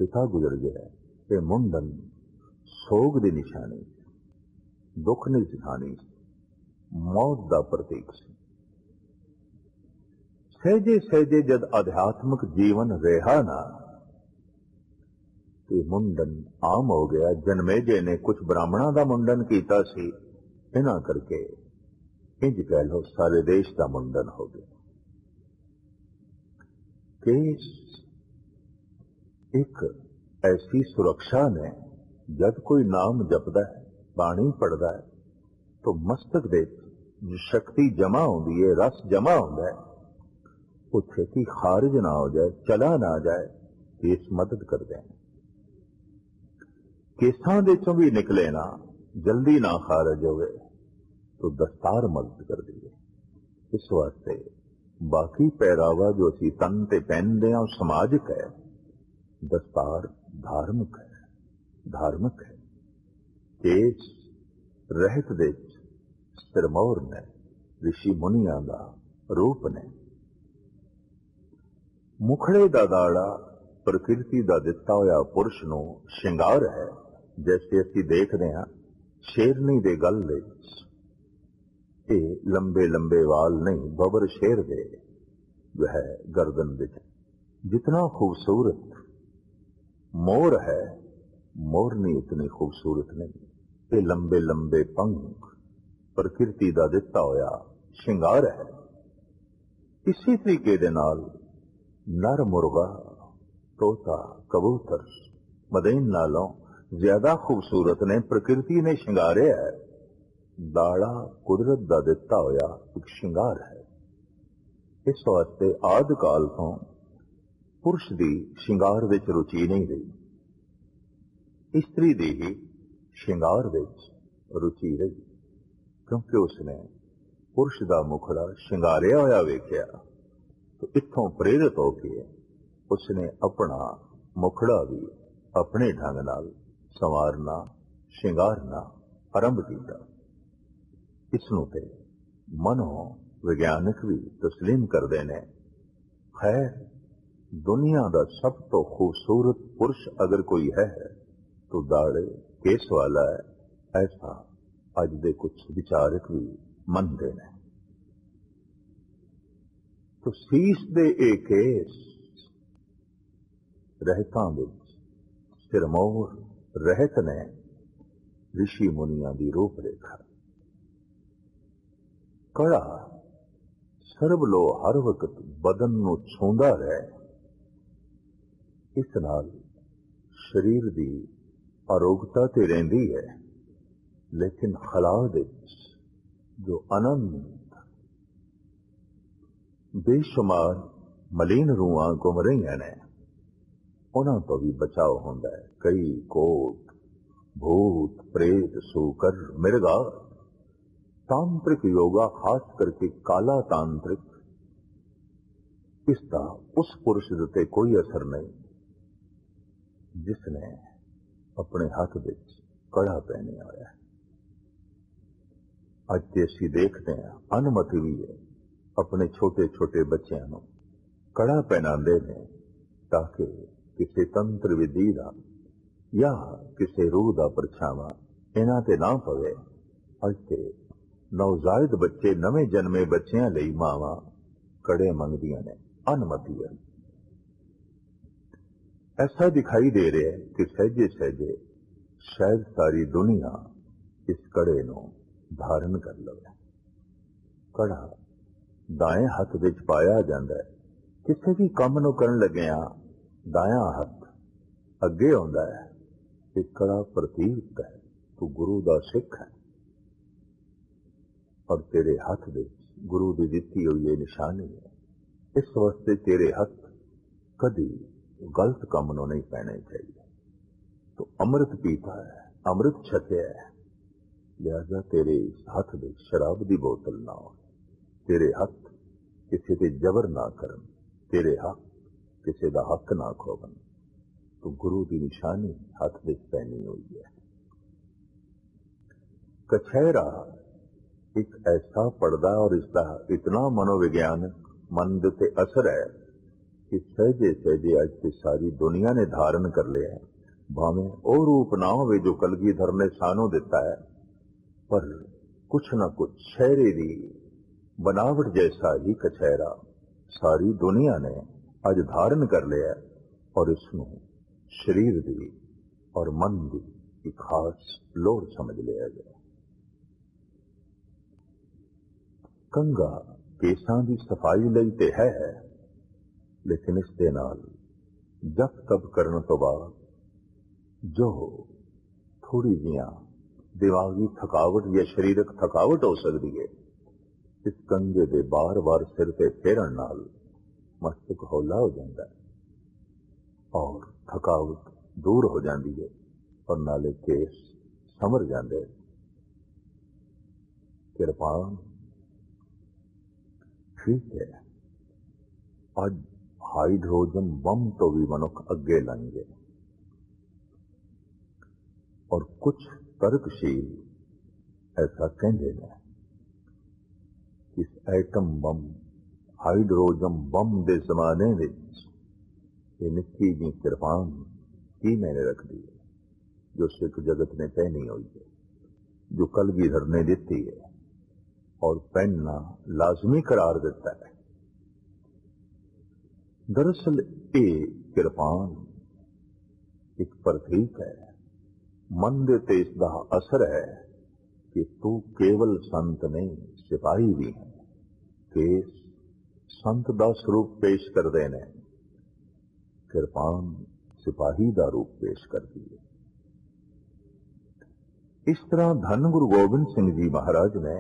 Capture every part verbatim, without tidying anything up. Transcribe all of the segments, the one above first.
पिता गुजर गया। ये मुंडन सोग की निशानी, दुख की निशानी, मौत का प्रतीक सी। सहजे सहजे जद आध्यात्मिक जीवन रहा ना तो मुंडन आम हो गया। जन्मेजे ने कुछ ब्राह्मणों का मुंडन किया सी, इन्हां करके इंज कह लो सारे देश का मुंडन हो गया। केस एक ऐसी सुरक्षा ने, जब कोई नाम जपदा है, बाणी पढ़दा है, तो मस्तक दे शक्ति जमा होती है, रस जमा होता है, वो छेती खारिज ना हो जाए, चला ना जाए, केस मदद करते हैं। केसां दे चों भी निकले ना, जल्दी ना खारिज होवे तो दस्तार मदद कर दी है। इस वास्ते बाकी पहरावा जो असी तन ते पहनते हैं समाजिक है, दस्तार धार्मिक है, धार्मिक है। केस रहत दे सिरमौर ने, ऋषि मुनियां दा रूप ने। मुखड़े दा दाड़ा प्रकृति दा दिता होया पुरुष नूं शिंगार है। जैसे असी देखते हैं शेरनी दे गल दे ये लंबे लंबे वाल नहीं, बबर शेर दे जो है गर्दन विच। जितना खूबसूरत मोर है, मोरनी इतनी खूबसूरत नहीं। ये लंबे लंबे पंख प्रकृति दा दिता होया शिंगार है। इसी तरीके दे नाल नर मुर्गा, तोता, कबूतर मदीन नालों ज्यादा खूबसूरत ने, प्रकृति ने शिंगारे है। दाड़ा कुदरत दा दिता होया एक शिंगार है। इस वास्ते आदि काल तो पुरुष दी शिंगार विच रुचि नहीं रही, स्त्री दी ही शिंगार विच रुचि रही, क्योंकि उसने पुरुष दा मुखड़ा शिंगारिया होया वेख्या। तो इत्थों प्रेरित होके उसने अपना मुखड़ा भी अपने ढंग नाल संवारना, शिंगारना आरंभ किया। इसनूं ते मनो विज्ञानिक भी तस्लीम करते हैं। खैर, दुनिया का सब तो खूबसूरत पुरुष अगर कोई है तो दाड़े केस वाला है, ऐसा अज दे कुछ विचारक भी मनते हैं। तो सीस दे ए केस रहतां विच सिरमौर रहत ने ऋषि मुनियां दी रूप रेखा। कड़ा सरब लो हर वक्त बदन नूं छूंदा रहे। इस नाल शरीर दी आरोगता ते रहिंदी है, लेकिन खला दे जो अनंत बेशुमार मलीन रूहां घुम रही ने, उन्हां तो भी बचाव होंदा है। कई कोट भूत प्रेत सूकर मिर्गा। तांत्रिक योगा, खास करके काला तांत्रिक, इसका उस पुरुष उत्ते कोई असर नहीं जिसने अपने हाथ विच कड़ा पहने होया है। अज ते असीं देखते हैं अनुमति भी है अपने छोटे छोटे बच्चों को कड़ा पहनाते हैं ताकि किसी तंत्र विधि का या किसी रूह का परछावा इन्हां ते ना पवे। अज ते नवजायद बच्चे, नवे जन्मे बच्चों लई मावां कड़े मंगदियां ने, अनुमति है। ऐसा दिखाई दे रहा है कि सहजे सहजे शायद सारी दुनिया इस कड़े नूं धारण कर लवे। कड़ा दाएं हथ विच पाया जाता है। किसी भी काम नूं करन लगिया दाया हथ अगे आउंदा है। एक कड़ा प्रतीक है, तू गुरु दा सिख है और तेरे हाथ विच गुरु दी दित्ती हुई ये निशानी है। इस वास्ते तेरे हाथ कभी गलत काम नूं नहीं पैने चाहिए। तो अमृत पीता है, अमृत छकिया है, लिहाजा तेरे इस हाथ विच शराब दी बोतल ना हो। तेरे हथ किसी ते जबर ना करन, तेरे हक किसी दा हक ना खोवन। तो गुरु की निशानी हाथ विच पहनी हुई है। कछहरा एक ऐसा पर्दा और इसका इतना मनोविज्ञानक मन दे ते असर है कि सहजे सहजे अज ते सारी दुनिया ने धारण कर लिया है। भावें ਉਹ रूप ना होवे जो कलगीधर ने सानू दिता है, पर कुछ ना कुछ शहरे दी बनावट जैसा ही कछहरा सारी दुनिया ने अज धारण कर लिया है और इसनू शरीर दी और मन दी एक खास लोड़ समझ लिया गया। कंगा केसां दी सफाई लई ते है, लेकिन इस दे नाल जप तप करने तो बाद जो थोड़ी जियां दिमागी थकावट या शरीरक थकावट हो सकती है, इस कंगे दे बार बार सिर ते फेरन नाल मस्तक हौला हो जाता है और थकावट दूर हो जाती है और नाले केस समर जाते। किरपान ठीक है, अज हाइड्रोजन बम तो भी मनुख अगे लाएंगे और कुछ तर्कशील ऐसा कहते हैं कि इस एटम बम हाइड्रोजन बम के जमाने में निक्की जी किरपान की मैंने रख दी है, जो सिख जगत ने पहनी हुई है, जो कलगीधर ने दी है और पहनना लाजमी करार देता है। दरअसल ये किरपान एक प्रतीक है, मन दे ते इसदा असर है कि तू केवल संत नहीं सिपाही भी है। केस संत दा स्वरूप पेश करते हैं, किरपान सिपाही दा रूप पेश करती है। इस तरह धन गुरु गोबिंद सिंह जी महाराज ने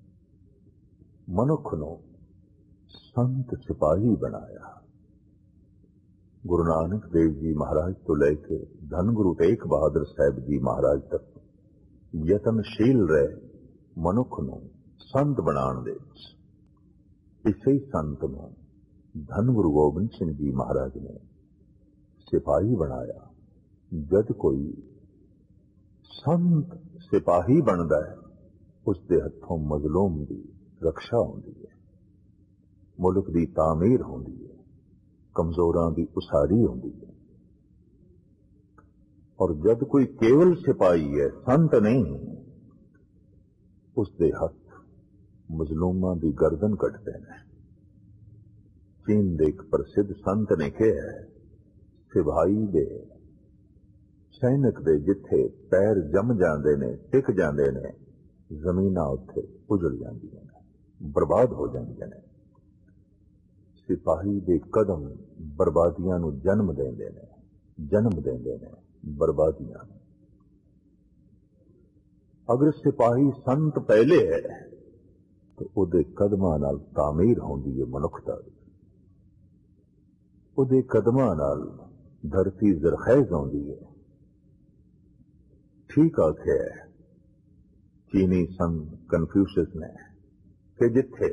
मनुख नूं संत सिपाही बनाया। गुरु नानक देव जी महाराज तो लेके धन गुरु तेग बहादुर साहब जी महाराज तक यतनशील रहे मनुख नूं संत बनाने दे। इसे ही संत नूं धन गुरु गोबिंद सिंह जी महाराज ने सिपाही बनाया। जद कोई संत सिपाही बनता है, उसके हथों मजलूम की रक्षा होती है, मुल्क की तामीर होती है, कमजोरां की उसारी होती है। और जब कोई केवल सिपाही है, संत नहीं, उसके हथ मजलूमां की गर्दन कटते हैं। चीन दे एक प्रसिद्ध संत ने कहा है, सिपाही दे सैनिक दे जिथे पैर जम जाते ने, टिक जाते ने, जमीनां उत्थे उजड़ जांदियां ने, बर्बाद हो जांदियां ने। सिपाही दे कदम बर्बादियां नूं जन्म देंदे ने, जन्म देंदे ने बर्बादियां। अगर सिपाही संत पहले है तो उहदे कदमां नाल तामीर होंदी है मनुखता दी, उहदे कदमां नाल धरती जरखैज होंदी है। ठीक आख्या है चीनी संत कन्फ्यूशियस ने कि जिथे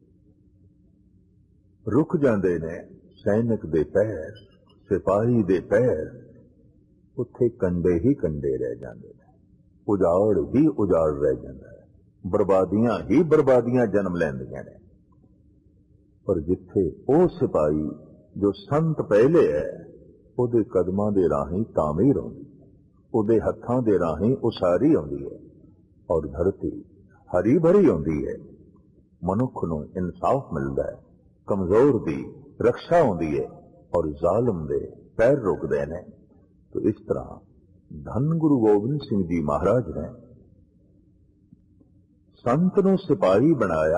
रुक जाते ने सैनिक दे पैर, सिपाही दे पैर, उत्थे कंडे ही कंडे रह जाते हैं, उजाड़ ही उजाड़ रह जाता है, बर्बादियां ही बर्बादियां जन्म लैंदियां ने। पर जिथे वो सिपाही जो संत पहले है, उहदे कदमां दे राही तामीर होंदी है, उहदे हत्थां दे राही उसारी होंदी है और धरती हरी भरी होंदी है। मनुख नूं इंसाफ मिलता है, कमजोर दी रक्षा होंदी है और जालिम दे पैर रुकदे ने। तो इस तरह धन गुरु गोबिंद सिंह जी महाराज ने संत नूं सिपाही बनाया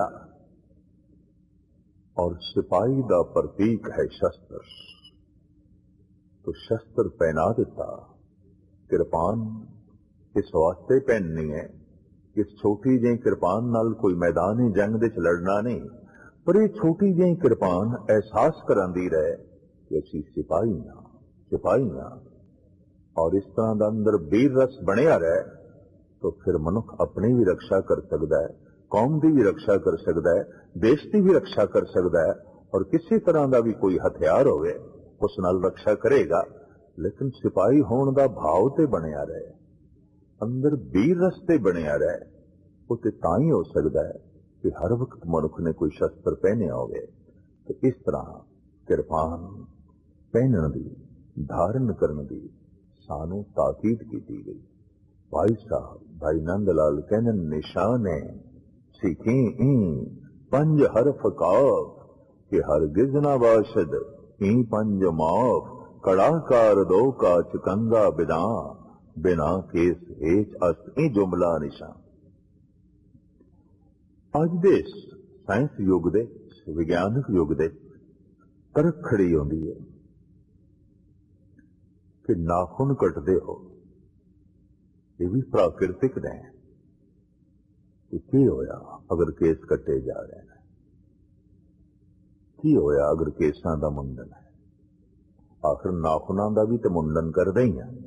और सिपाही दा प्रतीक है शस्त्र। तो शस्त्र पहना दिता। किरपान इस वास्ते पहननी है कि छोटी जी किरपान नाल कोई मैदानी जंग दे च लड़ना नहीं, पर यह छोटी जी किरपान एहसास करांदी रहे कि असीं सिपाही हां, सिपाही हां। और इस तरह का अंदर वीर रस बनिया रहे तो फिर मनुख अपनी भी रक्षा कर सकता है, कौम की भी रक्षा कर सकता है, देश की भी रक्षा कर सकता है और किसी तरह का भी कोई हथियार होवे उस नाल रक्षा करेगा। लेकिन सिपाही होने का भाव ते बनिया रहे, अंदर वीर रस ते बनिया रहे, उसे ताई हो सकता है कि हर वक्त मनुख ने कोई शस्त्र पहने होवे। तो इस तरह ਕਿਰਪਾਨ ਪਹਿਨਣ ਦੀ, ਧਾਰਨ ਕਰਨ ਦੀ ਸਾਨੂੰ ਤਾਕੀਦ ਕੀਤੀ ਗਈ। ਭਾਈ ਸਾਹਿਬ ਭਾਈ ਨੰਦ ਲਾਲ ਕਹਿੰਦੇ ਨਿਸ਼ਾਨ ਹੈ ਸਿੱਖੀ ਈ ਪੰਜ ਹਰਫ ਕਾਫ ਕਿ ਹਰਗਿਜ਼ ਨਾ ਬਾਸ਼ਦ ਈ ਪੰਜ ਮਾਫ ਕੜਾਕਾਰ ਦੋ ਕਾ ਚਕੰਗਾ ਬਿਨਾ ਬਿਨਾ ਕੇਸ ਹੇਚ ਅਸ ਇਹ ਜੁਮਲਾ ਨਿਸ਼ਾਨ। ਅੱਜ ਦੇ ਸਾਇੰਸ ਯੁੱਗ ਦੇ ਵਿਗਿਆਨਕ ਯੁੱਗ ਦੇ ਤਰਕ ਖੜੀ ਹੁੰਦੀ ਹੈ ਕਿ ਨਾਖੂਨ ਕੱਟਦੇ ਹੋ, ਇਹ ਵੀ ਪ੍ਰਾਕਿਰਤਿਕ ਨੇ। ਕੀ ਹੋਇਆ ਅਗਰ ਕੇਸ ਕੱਟੇ ਜਾ ਰਹੇ ਨੇ? ਕੀ ਹੋਇਆ ਅਗਰ ਕੇਸਾਂ ਦਾ ਮੁੰਡਨ ਹੈ? ਆਖਰ ਨਾਖੂਨਾਂ ਦਾ ਵੀ ਤੇ ਮੁੰਡਨ ਕਰਦੇ ਹੀ ਆ।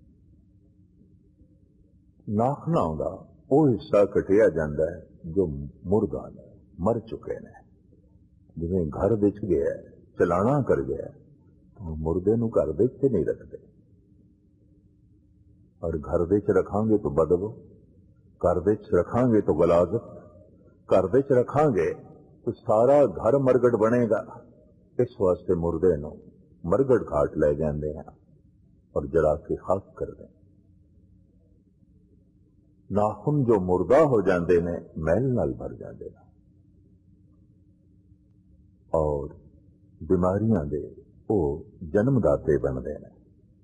ਨਾਖੂਨਾਂ ਦਾ ਉਹ ਹਿੱਸਾ ਕੱਟਿਆ ਜਾਂਦਾ ਹੈ ਜੋ ਮੁਰਦਾ ਨੇ, ਮਰ ਚੁੱਕੇ ਨੇ। ਜਿਵੇਂ ਘਰ ਵਿੱਚ ਗਿਆ, ਚਲਾਣਾ ਕਰ ਗਿਆ, ਤਾਂ ਮੁਰਦੇ ਨੂੰ ਘਰ ਵਿੱਚ ਤੇ ਨਹੀਂ ਰੱਖਦੇ। ਔਰ ਘਰ ਵਿੱਚ ਰੱਖਾਂਗੇ ਤਾਂ ਬਦਬੂ, ਘਰ ਵਿੱਚ ਰੱਖਾਂਗੇ ਤਾਂ ਗਲਾਜ਼ਤ, ਘਰ ਵਿੱਚ ਰੱਖਾਂਗੇ ਤਾਂ ਸਾਰਾ ਘਰ ਮਰਗੜ ਬਣੇਗਾ। ਇਸ ਵਾਸਤੇ ਮੁਰਦੇ ਨੂੰ ਮਰਗੜ ਘਾਟ ਲੈ ਜਾਂਦੇ ਆ ਔਰ ਜਲਾ ਕੇ ਖਾਕ ਕਰਦੇ। ਨਾਖੂਨ ਜੋ ਮੁਰਦਾ ਹੋ ਜਾਂਦੇ ਨੇ ਮੈਲ ਨਾਲ ਭਰ ਜਾਂਦੇ ਨੇ ਔਰ ਬਿਮਾਰੀਆਂ ਦੇ ਉਹ ਜਨਮਦਾਤੇ ਬਣਦੇ ਨੇ।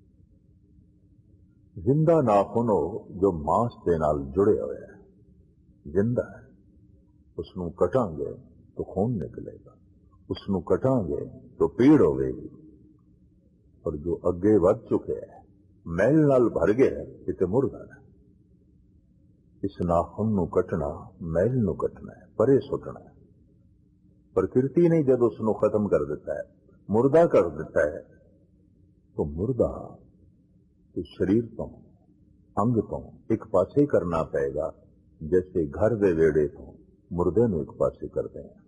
ਜ਼ਿੰਦਾ ਨਾਖੂਨ ਉਹ ਜੋ ਮਾਂਸ ਦੇ ਨਾਲ ਜੁੜੇ ਹੋਏ ਹੈ, ਜ਼ਿੰਦਾ ਹੈ। ਉਸ ਨੂੰ ਕਟਾਂਗੇ ਤਾਂ ਖੂਨ ਨਿਕਲੇਗਾ, ਉਸ ਨੂੰ ਕਟਾਂਗੇ ਤਾਂ ਪੀੜ ਹੋਵੇਗੀ। ਔਰ ਜੋ ਅੱਗੇ ਵੱਧ ਚੁੱਕੇ ਹੈ, ਮੈਲ ਨਾਲ ਭਰ ਗਿਆ, ਇਹ ਤੇ ਮੁਰਦਾ ਹੈ। ਇਸ ਨਾਖੂਨ ਨੂੰ ਕੱਟਣਾ, ਮੈਲ ਨੂੰ ਕੱਟਣਾ ਹੈ, ਪਰੇ ਸੁੱਟਣਾ ਹੈ। ਪ੍ਰਕਿਰਤੀ ਨੇ ਜਦ ਉਸ ਨੂੰ ਖਤਮ ਕਰ ਦਿੱਤਾ ਹੈ, ਮੁਰਦਾ ਕਰ ਦਿੱਤਾ ਹੈ, ਤਾਂ ਮੁਰਦਾ ਸਰੀਰ ਤੋਂ, ਅੰਗ ਤੋਂ ਇੱਕ ਪਾਸੇ ਕਰਨਾ ਪਏਗਾ, ਜੈਸੇ ਘਰ ਦੇ ਵਿਹੜੇ ਤੋਂ ਮੁਰਦੇ ਨੂੰ ਇੱਕ ਪਾਸੇ ਕਰਦੇ हैं।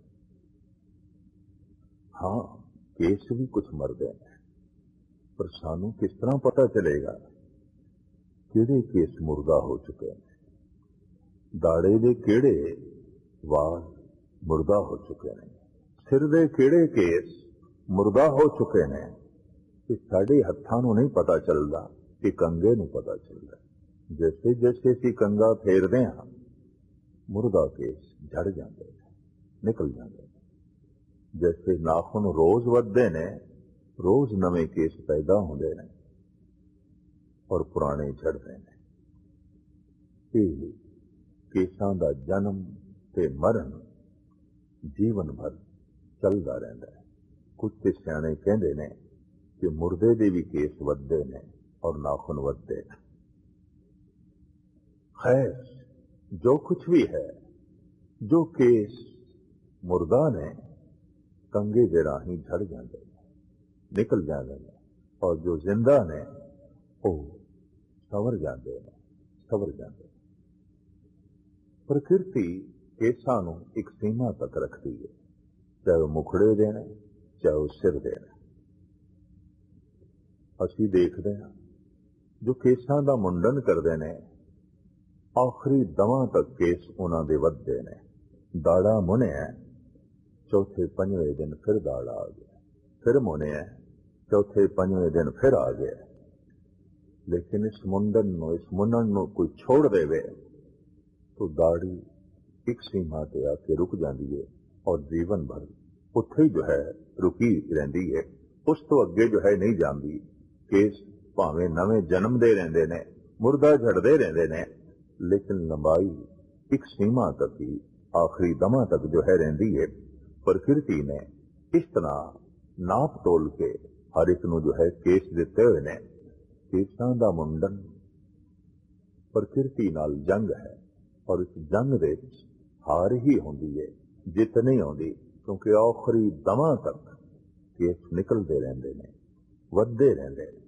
ਹਾਂ, ਕੇਸ ਵੀ ਕੁਝ ਮਰਦੇ ਨੇ, ਪਰ ਸਾਨੂੰ ਕਿਸ ਤਰ੍ਹਾਂ ਪਤਾ ਚਲੇਗਾ ਕਿਹੜੇ ਕੇਸ ਮੁਰਦਾ ਹੋ ਚੁੱਕੇ ਨੇ? ਦਾੜੇ ਦੇ ਕਿਹੜੇ ਵਾਲ ਮੁਰਦਾ ਹੋ ਚੁੱਕੇ ਨੇ? ਸਿਰ ਦੇ ਕਿਹੜੇ ਕੇਸ ਮੁਰਦਾ ਹੋ ਚੁੱਕੇ ਨੇ? ਕਿ ਸਾਡੇ ਹੱਥਾਂ ਨੂੰ ਨਹੀਂ ਪਤਾ ਚੱਲਦਾ, ਕਿ ਕੰਗੇ ਨੂੰ ਪਤਾ ਚੱਲਦਾ। ਜੈਸੇ ਜੈਸੇ ਅਸੀਂ ਕੰਗਾ ਫੇਰਦੇ ਹਾਂ, ਮੁਰਦਾ ਕੇਸ ਝੜ ਜਾਂਦੇ ਨੇ, ਨਿਕਲ ਜਾਂਦੇ ਨੇ। ਜੈਸੇ ਨਾਖੂਨ ਰੋਜ਼ ਵੱਧਦੇ ਨੇ, ਰੋਜ਼ ਨਵੇਂ ਕੇਸ ਪੈਦਾ ਹੁੰਦੇ ਨੇ ਔਰ ਪੁਰਾਣੇ ਝੜਦੇ ਨੇ। ਇਹ ਕੇਸਾਂ ਦਾ ਜਨਮ ਤੇ ਮਰਨ ਜੀਵਨ ਭਰ ਚੱਲਦਾ ਰਹਿੰਦਾ ਹੈ। ਕੁਝ ਤੇ ਸਿਆਣੇ ਕਹਿੰਦੇ ਨੇ ਕਿ ਮੁਰਦੇ ਦੇ ਵੀ ਕੇਸ ਵੱਧਦੇ ਨੇ ਔਰ ਨਾਖੂਨ ਵੱਧਦੇ ਨੇ। ਖੈਰ, ਜੋ ਕੁਛ ਵੀ ਹੈ, ਜੋ ਕੇਸ ਮੁਰਦਾ ਨੇ ਕੰਗੇ ਦੇ ਰਾਹੀਂ ਝੜ ਜਾਂਦੇ ਨੇ, ਨਿਕਲ ਜਾਂਦੇ ਨੇ, ਔਰ ਜੋ ਜ਼ਿੰਦਾ ਨੇ ਉਹ ਸਵਰ ਜਾਂਦੇ ਨੇ, ਸਵਰ ਜਾਂਦੇ ਨੇ। ਪ੍ਰਕਿਰਤੀ ਕੇਸਾਂ ਨੂੰ ਇੱਕ ਸੀਮਾ ਤੱਕ ਰੱਖਦੀ ਹੈ, ਚਾਹੇ ਉਹ ਮੁਖੜੇ ਦੇ ਨੇ, ਚਾਹੇ ਉਹ ਸਿਰ ਦੇ ਨੇ। ਅਸੀਂ ਦੇਖਦੇ ਹਾਂ ਜੋ ਕੇਸਾਂ ਦਾ ਮੁੰਡਨ ਕਰਦੇ ਨੇ, ਆਖਰੀ ਦਮਾਂ ਤੱਕ ਕੇਸ ਉਹਨਾਂ ਦੇ ਵੱਧਦੇ ਨੇ। ਦਾੜਾ ਮੁਣਿਆ, ਚੌਥੇ ਪੰਜਵੇਂ ਦਿਨ ਫਿਰ ਦਾੜਾ ਆ ਗਿਆ, ਫਿਰ ਮੁਣਿਆ, ਚੌਥੇ ਪੰਜਵੇਂ ਦਿਨ ਫਿਰ ਆ ਗਿਆ। ਲੇਕਿਨ ਇਸ ਮੁੰਡਨ ਨੂੰ, ਇਸ ਮੁੰਨਣ ਨੂੰ ਕੋਈ ਛੋੜ ਦੇਵੇ ਤਾਂ ਦਾੜੀ ਇੱਕ ਸੀਮਾ ਤੇ ਆ ਕੇ ਰੁਕ ਜਾਂਦੀ ਹੈ ਔਰ ਜੀਵਨ ਭਰ ਉੱਥੇ ਹੀ ਜੋ ਹੈ ਰੁਕੀ ਰਹਿੰਦੀ ਹੈ। ਉਸ ਤੋਂ ਅੱਗੇ ਜੋ ਹੈ ਨਹੀਂ ਜਾਂਦੀ। ਕੇਸ ਭਾਵੇਂ ਨਵੇਂ ਜਨਮਦੇ ਰਹਿੰਦੇ ਨੇ, ਮੁਰਦਾ ਝੜਦੇ ਰਹਿੰਦੇ ਨੇ, ਲੇਕਿਨ ਲੰਬਾਈ ਇੱਕ ਸੀਮਾ ਤੱਕ ਹੀ, ਆਖਰੀ ਦਮਾਂ ਤੱਕ ਜੋ ਹੈ ਰਹਿੰਦੀ ਹੈ। ਪ੍ਰਕਿਰਤੀ ਨੇ ਇਸ ਤਰ੍ਹਾਂ ਨਾਪ ਤੋਲ ਕੇ ਹਰ ਇੱਕ ਨੂੰ ਜੋ ਹੈ ਕੇਸ ਦਿੱਤੇ ਹੋਏ ਨੇ। ਕੇਸਾਂ ਦਾ ਮੁੰਡਨ ਪ੍ਰਕਿਰਤੀ ਨਾਲ ਜੰਗ ਹੈ ਔਰ ਇਸ ਜੰਗ ਦੇ ਵਿੱਚ ਹਾਰ ਹੀ ਹੁੰਦੀ ਹੈ, ਜਿੱਤ ਨਹੀਂ ਆਉਂਦੀ, ਕਿਉਂਕਿ ਆਖਰੀ ਦਮਾਂ ਤੱਕ ਕੇਸ ਨਿਕਲਦੇ ਰਹਿੰਦੇ ਨੇ, ਵੱਧਦੇ ਰਹਿੰਦੇ ਨੇ।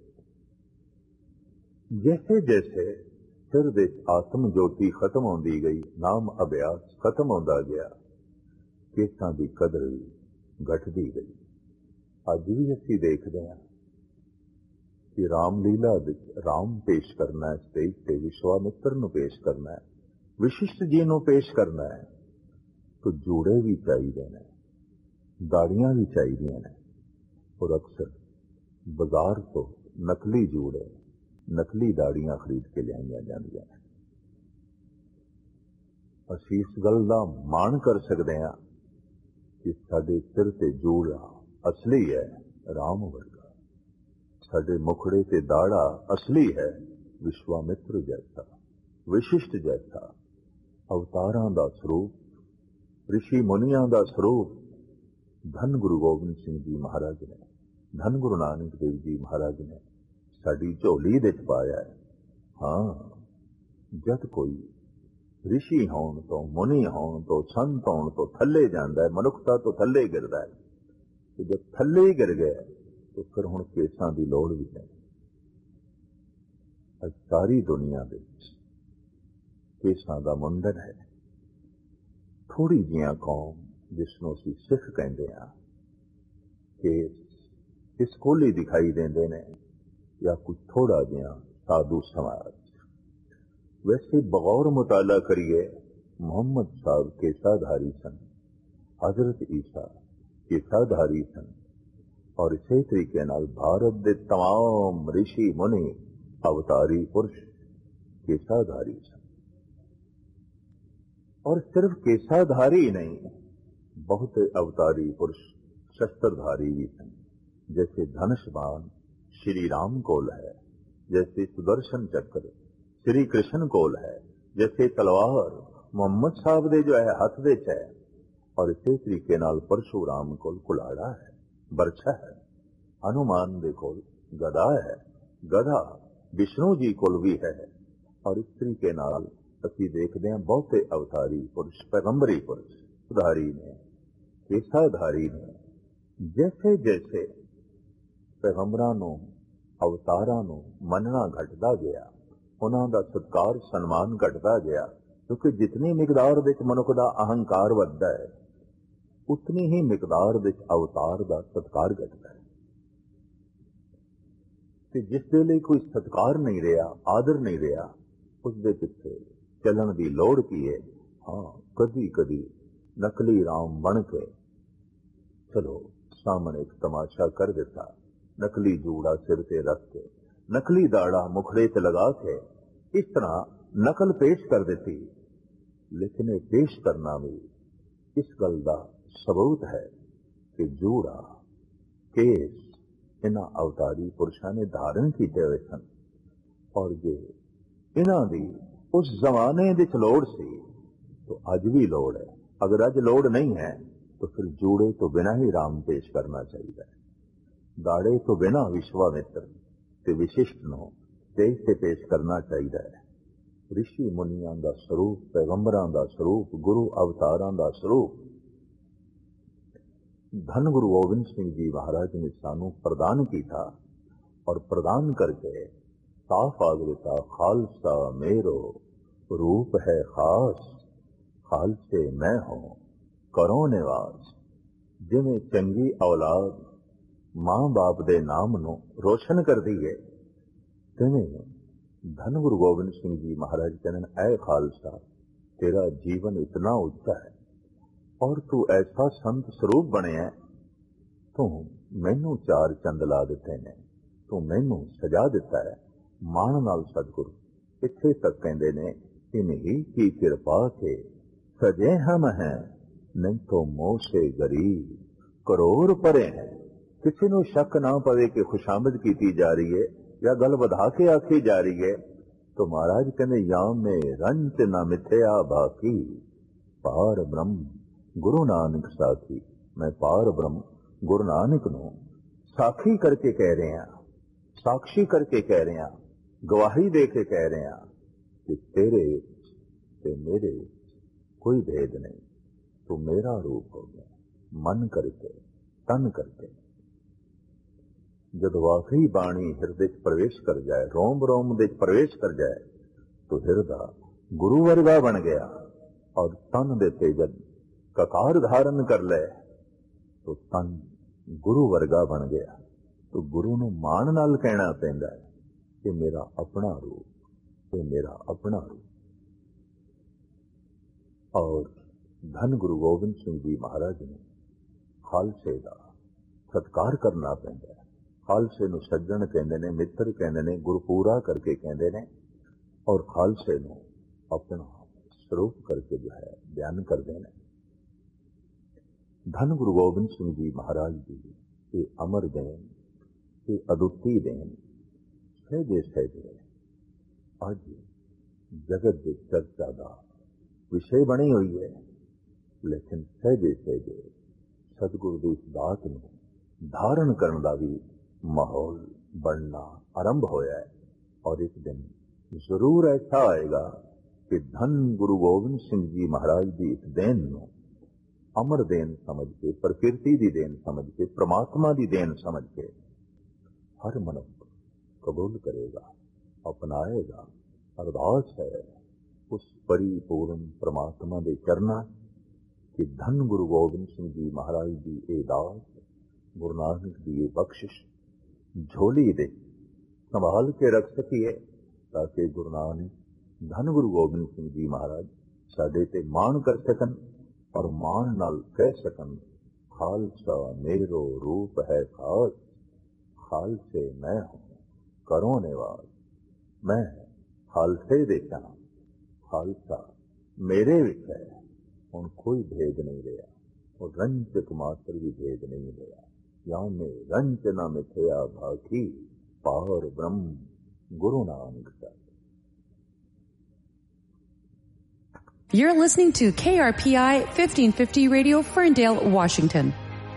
ਜੈਸੇ ਜੈਸੇ ਸਿਰ ਦੇ ਆਤਮ ਜੋਤੀ ਖਤਮ ਹੁੰਦੀ ਗਈ, ਨਾਮ ਅਭਿਆਸ ਖਤਮ ਹੁੰਦਾ ਗਿਆ, ਕੇਸਾਂ ਦੀ ਕਦਰ ਵੀ ਘਟਦੀ ਗਈ। ਅੱਜ ਵੀ ਅਸੀਂ ਦੇਖਦੇ ਹਾਂ ਕਿ ਰਾਮਲੀਲਾ ਵਿੱਚ ਰਾਮ ਪੇਸ਼ ਕਰਨਾ ਹੈ, ਸਟੇਜ ਤੇ ਵਿਸ਼ਵਾਮਿੱਤਰ ਨੂੰ ਪੇਸ਼ ਕਰਨਾ ਹੈ, ਵਿਸ਼ਿਸ਼ਟ ਜੀ ਨੂੰ ਪੇਸ਼ ਕਰਨਾ ਹੈ, ਤਾਂ ਜੋੜੇ ਵੀ ਚਾਹੀਦੇ ਨੇ, ਦਾੜੀਆਂ ਵੀ ਚਾਹੀਦੀਆਂ ਨੇ, और अक्सर बाजार तो नकली जूड़े नकली दाड़ियां खरीद के लियाईਆਂ ਜਾਂਦੀਆਂ ਨੇ। ਅਸੀਂ ਇਸ ਗੱਲ ਦਾ ਮਾਣ ਕਰ ਸਕਦੇ ਹਾਂ ਕਿ ਸਾਡੇ ਸਿਰ ਤੇ ਜੂੜਾ ਅਸਲੀ ਹੈ, ਰਾਮ ਵਰਗਾ। ਸਾਡੇ ਮੁਖੜੇ ਤੇ ਦਾੜਾ ਅਸਲੀ ਹੈ, ਵਿਸ਼ਵਾਮਿਤਰ ਜੈਸਾ, ਵਿਸ਼ਿਸ਼ਟ ਜੈਸਾ। ਅਵਤਾਰਾਂ ਦਾ ਸਰੂਪ, ਰਿਸ਼ੀ ਮੁਨੀਆਂ ਦਾ ਸਰੂਪ ਧੰਨ ਗੁਰੂ ਗੋਬਿੰਦ ਸਿੰਘ ਜੀ ਮਹਾਰਾਜ ਨੇ, ਧੰਨ ਗੁਰੂ ਨਾਨਕ ਦੇਵ ਜੀ ਮਹਾਰਾਜ ਨੇ ਸਾਡੀ ਝੋਲੀ ਦੇ ਚ ਪਾਇਆ ਹੈ। ਹਾਂ, ਜਦ ਕੋਈ ਰਿਸ਼ੀ ਹੋਣ ਤੋਂ, ਮੁਨੀ ਹੋਣ ਤੋਂ, ਸੰਤ ਹੋਣ ਤੋਂ ਥੱਲੇ ਜਾਂਦਾ ਹੈ, ਮਨੁੱਖਤਾ ਤੋਂ ਥੱਲੇ ਗਿਰਦਾ ਹੈ, ਤੇ ਜਦ ਥੱਲੇ ਹੀ ਗਿਰ ਗਿਆ ਤਾਂ ਫਿਰ ਹੁਣ ਕੇਸਾਂ ਦੀ ਲੋੜ ਵੀ ਨਹੀਂ। ਅੱਜ ਸਾਰੀ ਦੁਨੀਆ ਵਿੱਚ ਕੇਸਾਂ ਦਾ ਮੁੰਡਨ ਹੈ। ਥੋੜੀ ਜਿਹੀਆਂ ਕੌਮ ਜਿਸਨੂੰ ਅਸੀਂ ਸਿੱਖ ਕਹਿੰਦੇ ਹਾਂ, ਕੇਸ ਇਸ ਕੋਲੀ ਦਿਖਾਈ ਦਿੰਦੇ ਨੇ, ਜਾਂ ਕੁਝ ਥੋੜਾ ਜਿਹਾ ਸਾਧੂ ਸਮਾਜ। वैसे बगौर मुताला करिए, मोहम्मद साहब केसाधारी सन, हजरत ईसा केसाधारी सन, और इसे तरीके नाल भारत के तमाम ऋषि मुनि अवतारी पुरुष केसाधारी सन। और सिर्फ केसाधारी नहीं, बहुत अवतारी पुरुष शस्त्रधारी भी सन। जैसे धनुष्बाण श्री राम कोल है, जैसे सुदर्शन चक्र श्री कृष्ण कोल है, जैसे तलवार मोहम्मद साहब दे जो है हथ विच है, और इसे तरीके नाल परशुराम कोल कुलाड़ा है, बरछा है। हनुमान दे कोल गदा है, गदा विष्णु जी कोल भी है। और इस तरीके नाल असीं देखते हैं बहुते अवतारी पुरुष, पैगंबरी पुरुष उधारी ने, केसाधारी ने। जैसे जैसे पैगंबरां नूं, अवतारां नूं मनना घटदा गया, उन्हां दा सत्कार सन्मान घटदा गया, क्योंकि जितनी मिकदार विच मनुख दा अहंकार वधदा है, उतनी ही मिकदार विच अवतार दा सत्कार घटदा है। ते जिस दे लई कोई सत्कार नहीं रहा, आदर नहीं रहा, उस दे पिछे चलण दी लोड़ की है। हाँ, कदी कदी नकली राम बन के चलो सामने एक तमाशा कर दिता, नकली जूड़ा सिर ते रख के, नकली दाड़ा मुखड़े ते लगा के इस तरह नकल पेश कर देती। लेकिन ये पेश करना भी इस गल का सबूत है कि जूड़ा केस इन्हां अवतारी पुरुषों ने धारण किए हुए सन। और जे इन्हां दी उस जमाने दी लोड़ सी तो अज भी लोड़ है। अगर अज लोड़ नहीं है तो फिर जूड़े तो बिना ही राम पेश करना चाहिए, दाड़े तो बिना विश्वामित्र ते विशिष्ट नो तेज से पेश करना चाहिए है। ऋषि मुनियां दा स्वरूप, पैगंबरां दा स्वरूप, गुरु अवतारां दा स्वरूप धन गुरु गोबिंद सिंह जी महाराज ने सानू प्रदान किया, और प्रदान करके साफ आग दिता, खालसा मेरो रूप है खास, खालसे मैं हूं करो निवास। जिवें चंगी औलाद मां बाप दे नाम नू रोशन कर दी है, तिवें धन गुरु गोबिंद सिंह जी महाराज कहने, ऐ खालसा तेरा जीवन इतना उच्चा है और तू ऐसा संत स्वरूप बने है, तू मैनू चार चंद ला दिते ने, तू मैनू सजा दिता है। मान नाल सतगुरु इत्थे तक कहते ने, इन्हीं की कृपा के सजे हम हैं, नहीं तो मोह से गरीब करोड़ परे हैं। किसी को शक ना पवे कि खुशामद की जा रही है या गल वधा के आखी जा रही है, तो महाराज कहने, या में रंच न मिथ्या बाकी, पार ब्रह्म गुरु नानक साखी। मैं पार ब्रह्म गुरु नानक नू साखी करके कह रहे हैं, साक्षी करके कह रहे हैं, गवाही दे के कह रहे हैं कि तेरे ते मेरे कोई भेद नहीं, तू मेरा रूप हो गया, मन करके तन करके। जब वाकई बाणी हिरदे प्रवेश कर जाए, रोम रोम दे प्रवेश कर जाए, तो हिरदा गुरु वर्गा बन गया। और तन दे ते जब ककार धारण कर ले तो तन गुरु वर्गा बन गया। तो गुरु नू मान नाल कहना पैंदा है कि मेरा अपना रूप, ये मेरा अपना रूप। और धन गुरु गोबिंद सिंह जी महाराज ने खालसे का ਸਤਿਕਾਰ ਕਰਨਾ ਪੈਂਦਾ ਹੈ। ਖਾਲਸੇ ਨੂੰ ਸੱਜਣ ਕਹਿੰਦੇ ਨੇ, ਮਿੱਤਰ ਕਹਿੰਦੇ ਨੇ, ਗੁਰਪੂਰਾ ਕਰਕੇ ਕਹਿੰਦੇ ਨੇ, ਔਰ ਖਾਲਸੇ ਨੂੰ ਆਪਣਾ ਸਰੂਪ ਕਰਕੇ ਜੋ ਹੈ ਬਿਆਨ ਕਰਦੇ ਨੇ। ਧੰਨ ਗੁਰੂ ਗੋਬਿੰਦ ਸਿੰਘ ਜੀ ਮਹਾਰਾਜ ਦੀ ਇਹ ਅਮਰ ਦੇਣ, ਇਹ ਅਦੁੱਤੀ ਦੇਣ ਸਹਿਜੇ ਸਹਿਜੇ ਅੱਜ ਜਗਤ ਦੀ ਚਰਚਾ ਦਾ ਵਿਸ਼ੇ ਬਣੀ ਹੋਈ ਹੈ। ਲੇਕਿਨ ਸਹਿਜੇ ਸਹਿਜੇ ਸਤਿਗੁਰੂ ਦੀ ਇਸ ਦਾਤ ਨੂੰ ਧਾਰਨ ਕਰਨ ਦਾ ਵੀ ਮਾਹੌਲ ਬਣਨਾ ਆਰੰਭ ਹੋਇਆ ਹੈ। ਔਰ ਇੱਕ ਦਿਨ ਜ਼ਰੂਰ ਐਸਾ ਆਏਗਾ ਕਿ ਧੰਨ ਗੁਰੂ ਗੋਬਿੰਦ ਸਿੰਘ ਜੀ ਮਹਾਰਾਜ ਦੀ ਇਸ ਦੇਣ ਨੂੰ ਅਮਰ ਦੇਣ ਸਮਝ ਕੇ, ਪ੍ਰਕਿਰਤੀ ਦੀ ਦੇਣ ਸਮਝ ਕੇ, ਪ੍ਰਮਾਤਮਾ ਦੀ ਦੇਣ ਸਮਝ ਕੇ ਹਰ ਮਨੁੱਖ ਕਬੂਲ ਕਰੇਗਾ, ਅਪਣਾਏਗਾ। ਅਰਦਾਸ ਹੈ ਉਸ ਪਰਿਪੂਰਨ ਪ੍ਰਮਾਤਮਾ ਦੇ ਚਰਨਾਂ ਕਿ ਧੰਨ ਗੁਰੂ ਗੋਬਿੰਦ ਸਿੰਘ ਜੀ ਮਹਾਰਾਜ ਦੀ ਇਹ ਦਾਤ, ਗੁਰੂ ਨਾਨਕ ਦੀ ਇਹ ਬਖਸ਼ਿਸ਼ ਝੋਲੀ ਦੇ ਸੰਭਾਲ ਕੇ ਰੱਖ ਸਕੀਏ, ਤਾਂ ਕਿ ਗੁਰੂ ਨਾਨਕ ਧੰਨ ਗੁਰੂ ਗੋਬਿੰਦ ਸਿੰਘ ਜੀ ਮਹਾਰਾਜ ਸਾਡੇ ਤੇ ਮਾਣ ਕਰ ਸਕਣ ਔਰ ਮਾਣ ਨਾਲ ਕਹਿ ਸਕਣ, ਖਾਲਸਾ ਮੇਰੋ ਰੂਪ ਹੈ ਖਾਸ, ਖਾਲਸੇ ਮੈਂ ਹੂੰ ਕਰੋ ਨਿਵਾਸ। ਮੈਂ ਖਾਲਸੇ ਦੇ ਚਾਂ, ਖਾਲਸਾ ਮੇਰੇ ਵਿੱਚ ਹੈ। ਹੁਣ ਕੋਈ ਭੇਦ ਨਹੀਂ ਰਿਹਾ, और रंजक मात्र भी भेद नहीं रहा। यहाँ में रंज न मिथया भाखी, पार ब्रह्म गुरु नानक साहब। You're listening to K R P I fifteen fifty Radio, Ferndale, Washington.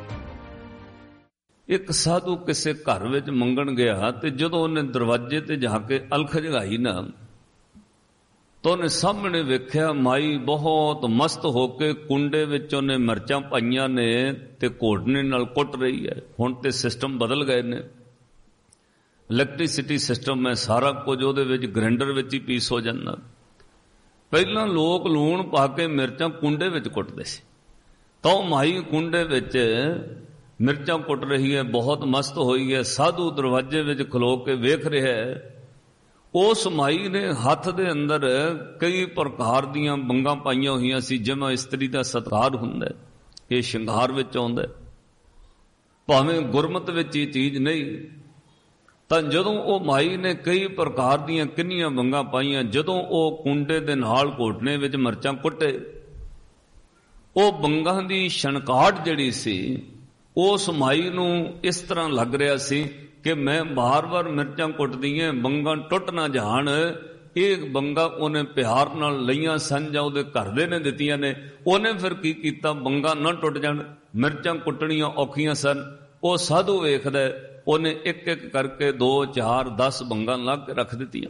ਇੱਕ ਸਾਧੂ ਕਿਸੇ ਘਰ ਵਿੱਚ ਮੰਗਣ ਗਿਆ ਤੇ ਜਦੋਂ ਉਹਨੇ ਦਰਵਾਜ਼ੇ ਤੇ ਜਾ ਕੇ ਅਲਖ ਜਗਾਈ ਨਾ, ਤਾਂ ਉਹਨੇ ਸਾਹਮਣੇ ਵੇਖਿਆ ਮਾਈ ਬਹੁਤ ਮਸਤ ਹੋ ਕੇ ਕੁੰਡੇ ਵਿੱਚ ਉਹਨੇ ਮਿਰਚਾਂ ਪਾਈਆਂ ਨੇ ਤੇ ਘੋਟਣੇ ਨਾਲ ਕੁੱਟ ਰਹੀ ਹੈ। ਹੁਣ ਤੇ ਸਿਸਟਮ ਬਦਲ ਗਏ ਨੇ, ਇਲੈਕਟ੍ਰਿਸਿਟੀ ਸਿਸਟਮ ਹੈ, ਸਾਰਾ ਕੁਝ ਉਹਦੇ ਵਿੱਚ ਗ੍ਰਾਈਂਡਰ ਵਿੱਚ ਹੀ ਪੀਸ ਹੋ ਜਾਂਦਾ। ਪਹਿਲਾਂ ਲੋਕ ਲੂਣ ਪਾ ਕੇ ਮਿਰਚਾਂ ਕੁੰਡੇ ਵਿੱਚ ਕੁੱਟਦੇ ਸੀ, ਤਾਂ ਉਹ ਮਾਈ ਕੁੰਡੇ ਵਿੱਚ ਮਿਰਚਾਂ ਕੁੱਟ ਰਹੀ ਹੈ, ਬਹੁਤ ਮਸਤ ਹੋਈ ਹੈ। ਸਾਧੂ ਦਰਵਾਜ਼ੇ ਵਿੱਚ ਖਲੋ ਕੇ ਵੇਖ ਰਿਹਾ ਹੈ। ਉਸ ਮਾਈ ਨੇ ਹੱਥ ਦੇ ਅੰਦਰ ਕਈ ਪ੍ਰਕਾਰ ਦੀਆਂ ਬੰਗਾਂ ਪਾਈਆਂ ਹੋਈਆਂ ਸੀ, ਜਿਵੇਂ ਇਸਤਰੀ ਦਾ ਸਤਿਕਾਰ ਹੁੰਦਾ, ਇਹ ਸ਼ਿੰਗਾਰ ਵਿੱਚ ਆਉਂਦਾ। ਭਾਵੇਂ ਗੁਰਮਤ ਵਿੱਚ ਇਹ ਚੀਜ਼ ਨਹੀਂ, ਤਾਂ ਜਦੋਂ ਉਹ ਮਾਈ ਨੇ ਕਈ ਪ੍ਰਕਾਰ ਦੀਆਂ ਕਿੰਨੀਆਂ ਬੰਗਾਂ ਪਾਈਆਂ, ਜਦੋਂ ਉਹ ਕੁੰਡੇ ਦੇ ਨਾਲ ਘੋਟਣੇ ਵਿੱਚ ਮਿਰਚਾਂ ਕੁੱਟੇ, ਉਹ ਬੰਗਾਂ ਦੀ ਛਣਕਾਹਟ ਜਿਹੜੀ ਸੀ ਉਸ ਮਾਈ ਨੂੰ ਇਸ ਤਰ੍ਹਾਂ ਲੱਗ ਰਿਹਾ ਸੀ ਕਿ ਮੈਂ ਬਾਰ-ਬਾਰ ਮਿਰਚਾਂ ਕੁੱਟਦੀਆਂ, ਬੰਗਾਂ ਟੁੱਟ ਨਾ ਜਾਣ। ਇਹ ਬੰਗਾਂ ਉਹਨੇ ਪਿਆਰ ਨਾਲ ਲਈਆਂ ਸਨ ਜਾਂ ਉਹਦੇ ਘਰ ਦੇ ਨੇ ਦਿੱਤੀਆਂ ਨੇ। ਉਹਨੇ ਫਿਰ ਕੀ ਕੀਤਾ, ਬੰਗਾਂ ਨਾ ਟੁੱਟ ਜਾਣ, ਮਿਰਚਾਂ ਕੁੱਟਣੀਆਂ ਔਖੀਆਂ ਸਨ। ਉਹ ਸਾਧੂ ਵੇਖਦਾ, ਉਹਨੇ ਇੱਕ ਇੱਕ ਕਰਕੇ ਦੋ ਚਾਰ ਦਸ ਬੰਗਾਂ ਲਾ ਕੇ ਰੱਖ ਦਿੱਤੀਆਂ।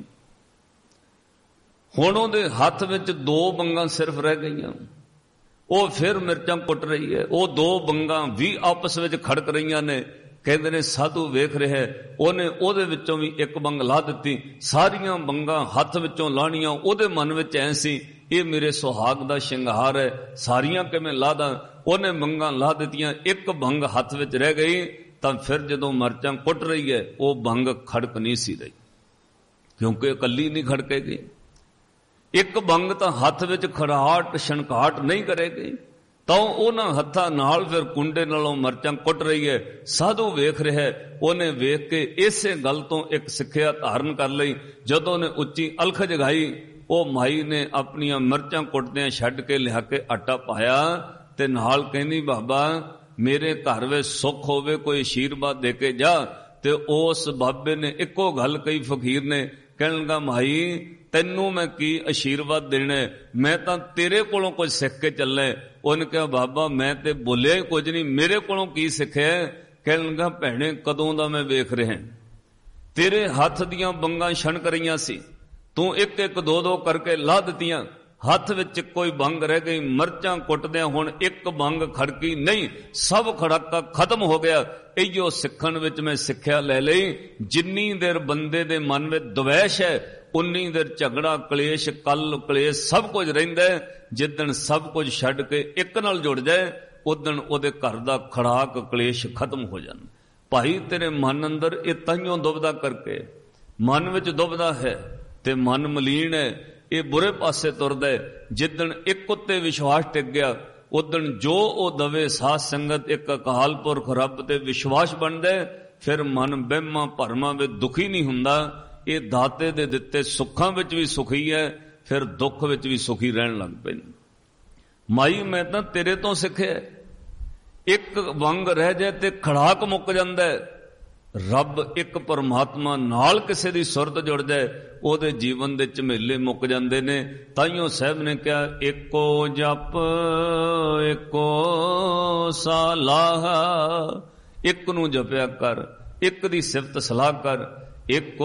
ਹੁਣ ਉਹਦੇ ਹੱਥ ਵਿੱਚ ਦੋ ਬੰਗਾਂ ਸਿਰਫ ਰਹਿ ਗਈਆਂ। ਉਹ ਫਿਰ ਮਿਰਚਾਂ ਕੁੱਟ ਰਹੀ ਹੈ, ਉਹ ਦੋ ਬੰਗਾਂ ਵੀ ਆਪਸ ਵਿੱਚ ਖੜਕ ਰਹੀਆਂ ਨੇ। ਕਹਿੰਦੇ ਨੇ ਸਾਧੂ ਵੇਖ ਰਿਹਾ, ਉਹਨੇ ਉਹਦੇ ਵਿੱਚੋਂ ਵੀ ਇੱਕ ਬੰਗ ਲਾ ਦਿੱਤੀ। ਸਾਰੀਆਂ ਬੰਗਾਂ ਹੱਥ ਵਿੱਚੋਂ ਲਾਣੀਆਂ, ਉਹਦੇ ਮਨ ਵਿੱਚ ਐ ਸੀ ਇਹ ਮੇਰੇ ਸੁਹਾਗ ਦਾ ਸ਼ਿੰਗਾਰ ਹੈ, ਸਾਰੀਆਂ ਕਿਵੇਂ ਲਾ ਦਾਂ। ਉਹਨੇ ਬੰਗਾਂ ਲਾ ਦਿੱਤੀਆਂ, ਇੱਕ ਬੰਗ ਹੱਥ ਵਿੱਚ ਰਹਿ ਗਈ। ਤਾਂ ਫਿਰ ਜਦੋਂ ਮਿਰਚਾਂ ਕੁੱਟ ਰਹੀ ਹੈ, ਉਹ ਬੰਗ ਖੜਕ ਨਹੀਂ ਸੀ ਰਹੀ, ਕਿਉਂਕਿ ਇਕੱਲੀ ਨਹੀਂ ਖੜਕੇਗੀ। ਇੱਕ ਬੰਗ ਤਾਂ ਹੱਥ ਵਿੱਚ ਖੜਾਹਟ ਛਣਕਾਹਟ ਨਹੀਂ ਕਰੇਗੀ, ਤਾਂ ਉਹਨਾਂ ਹੱਥਾਂ ਨਾਲ ਫਿਰ ਕੁੰਡੇ ਨਾਲੋਂ ਮਿਰਚਾਂ ਕੁੱਟ ਰਹੀ ਹੈ। ਸਾਧੂ ਵੇਖ ਰਿਹਾ, ਉਹਨੇ ਵੇਖ ਕੇ ਇਸੇ ਗੱਲ ਤੋਂ ਇੱਕ ਸਿੱਖਿਆ ਧਾਰਨ ਕਰ ਲਈ। ਜਦੋਂ ਉਹਨੇ ਉੱਚੀ ਅਲਖ ਜਗਾਈ, ਉਹ ਮਾਈ ਨੇ ਆਪਣੀਆਂ ਮਿਰਚਾਂ ਕੁੱਟਦਿਆਂ ਛੱਡ ਕੇ ਲਿਆ ਕੇ ਆਟਾ ਪਾਇਆ ਤੇ ਨਾਲ ਕਹਿੰਦੀ, ਬਾਬਾ ਮੇਰੇ ਘਰ ਵਿੱਚ ਸੁੱਖ ਹੋਵੇ, ਕੋਈ ਅਸ਼ੀਰਵਾਦ ਦੇ ਕੇ ਜਾ। ਤੇ ਉਸ ਬਾਬੇ ਨੇ ਇੱਕੋ ਗੱਲ ਕਹੀ, ਫਕੀਰ ਨੇ ਕਹਿਣ ਲੱਗਾ, ਮਾਈ ਤੈਨੂੰ ਮੈਂ ਕੀ ਅਸ਼ੀਰਵਾਦ ਦੇਣਾ, ਮੈਂ ਤਾਂ ਤੇਰੇ ਕੋਲੋਂ ਕੁਝ ਸਿੱਖ ਕੇ ਚੱਲਾ। ਉਹਨੇ ਕਿਹਾ, ਬਾਬਾ ਮੈਂ ਤੇ ਬੋਲਿਆ ਹੀ ਕੁਝ ਨਹੀਂ, ਮੇਰੇ ਕੋਲੋਂ ਕੀ ਸਿੱਖਿਆ। ਕਹਿਣ ਲੱਗਾ, ਭੈਣੇ ਕਦੋਂ ਦਾ ਮੈਂ ਵੇਖ ਰਿਹਾ, ਤੇਰੇ ਹੱਥ ਦੀਆਂ ਬੰਗਾਂ ਛਣਕ ਰਹੀਆਂ ਸੀ, ਤੂੰ ਇੱਕ ਇੱਕ ਦੋ ਦੋ ਕਰਕੇ ਲਾ ਦਿੱਤੀਆਂ, ਹੱਥ ਵਿੱਚ ਕੋਈ ਬੰਗ ਰਹਿ ਗਈ। ਮਿਰਚਾਂ ਕੁੱਟਦਿਆਂ ਹੁਣ ਇੱਕ ਬੰਗ ਖੜਕੀ ਨਹੀਂ, ਸਭ ਖੜਾਕਾ ਖਤਮ ਹੋ ਗਿਆ। ਇਹੋ ਸਿੱਖਣ ਵਿੱਚ ਮੈਂ ਸਿੱਖਿਆ ਲੈ ਲਈ, ਜਿੰਨੀ ਦੇਰ ਬੰਦੇ ਦੇ ਮਨ ਵਿੱਚ ਦਵੈਸ਼ ਹੈ, ਉਨੀ ਦੇਰ ਝਗੜਾ ਕਲੇਸ਼ ਕੱਲ ਕਲੇਸ਼ ਸਭ ਕੁਝ ਰਹਿੰਦਾ। ਜਿੱਦਣ ਸਭ ਕੁਝ ਛੱਡ ਕੇ ਇੱਕ ਨਾਲ ਜੁੜ ਜਾਏ, ਉਦਣ ਉਹਦੇ ਘਰ ਦਾ ਖੜਾਕ ਕਲੇਸ਼ ਖਤਮ ਹੋ ਜਾਣ। ਭਾਈ ਤੇਰੇ ਮਨ ਅੰਦਰ ਇਹ ਤਾਈਓਂ ਦੁਬਦਾ ਕਰਕੇ, ਮਨ ਵਿੱਚ ਦੁਬਦਾ ਹੈ ਤੇ ਮਨ ਮਲੀਨ ਹੈ, ਇਹ ਬੁਰੇ ਪਾਸੇ ਤੁਰਦਾ। ਜਿੱਦਣ ਇੱਕ ਉੱਤੇ ਵਿਸ਼ਵਾਸ ਟਿਕ ਗਿਆ, ਉਦਣ ਜੋ ਉਹ ਦਵੇ ਸਾਧ ਸੰਗਤ ਇੱਕ ਅਕਾਲ ਪੁਰਖ ਰੱਬ ਤੇ ਵਿਸ਼ਵਾਸ ਬਣਦਾ, ਫਿਰ ਮਨ ਵਹਿਮਾਂ ਭਰਮਾਂ ਵਿੱਚ ਦੁਖੀ ਨਹੀਂ ਹੁੰਦਾ। ਇਹ ਦਾਤੇ ਦੇ ਦਿੱਤੇ ਸੁੱਖਾਂ ਵਿੱਚ ਵੀ ਸੁਖੀ ਹੈ, ਫਿਰ ਦੁੱਖ ਵਿੱਚ ਵੀ ਸੁਖੀ ਰਹਿਣ ਲੱਗ ਪੈਂਦਾ। ਮਾਈ ਮੈਂ ਤਾਂ ਤੇਰੇ ਤੋਂ ਸਿੱਖਿਆ, ਇੱਕ ਵੰਗ ਰਹਿ ਜਾਏ ਤੇ ਖੜਾਕ ਮੁੱਕ ਜਾਂਦਾ। ਰੱਬ ਇੱਕ ਪਰਮਾਤਮਾ ਨਾਲ ਕਿਸੇ ਦੀ ਸੁਰਤ ਜੁੜ ਜਾਏ, ਉਹਦੇ ਜੀਵਨ ਦੇ ਝਮੇਲੇ ਮੁੱਕ ਜਾਂਦੇ ਨੇ। ਤਾਈਓ ਸਾਹਿਬ ਨੇ ਕਿਹਾ, ਏਕੋ ਜਪ ਏਕੋ ਸਲਾਹ, ਇੱਕ ਨੂੰ ਜਪਿਆ ਕਰ, ਇੱਕ ਦੀ ਸਿਫਤ ਸਲਾਹ ਕਰ। ਏਕੋ